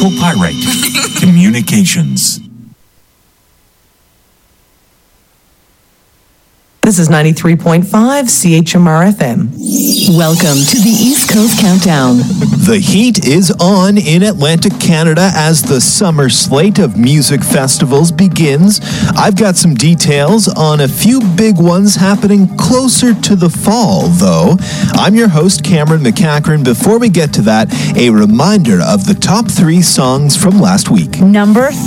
Copyright Communications. This is 93.5 CHMR FM. Welcome to the East Coast Countdown. The heat is on in Atlantic Canada as the summer slate of music festivals begins. I've got some details on a few big ones happening closer to the fall, though. I'm your host, Cameron McCachran. Before we get to that, a reminder of the top 3 songs from last week. Number